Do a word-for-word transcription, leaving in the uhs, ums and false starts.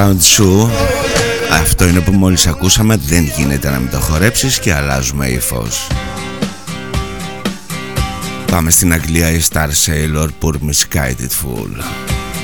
Σου. Αυτό είναι που μόλις ακούσαμε. Δεν γίνεται να μην το χορέψεις και αλλάζουμε ύφος. Πάμε στην Αγγλία. Η Star Sailor, Pour Me Sky It Full.